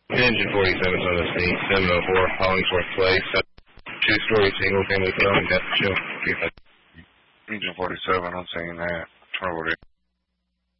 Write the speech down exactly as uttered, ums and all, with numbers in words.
Engine forty-seven's on the scene, seven oh four Hollingsworth Place, two-story single-family dwelling, got the show. Engine forty-seven, I'm saying that. Turn over there.